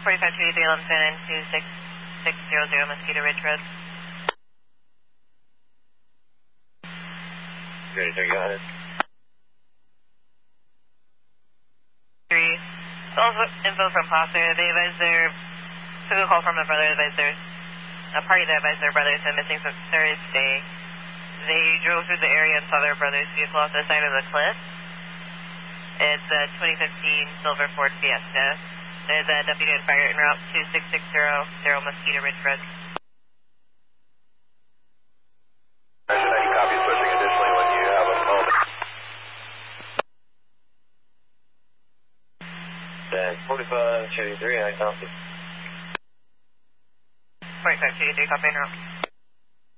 4523 Lumsden and 26600 Mosquito Ridge Road. 33, go ahead. 3. Also info from Foster. They advised took a call from a brother, advised a party that advised their brothers been missing since Thursday. They drove through the area and saw their brother's vehicle off the side of the cliff. It's a 2015 Silver Ford Fiesta. There's a deputy and fire en route 26600 Mosquito Ridge Road. Should I copy switching additionally when you have a moment? Then 4523, I copy. 4523, copy en route.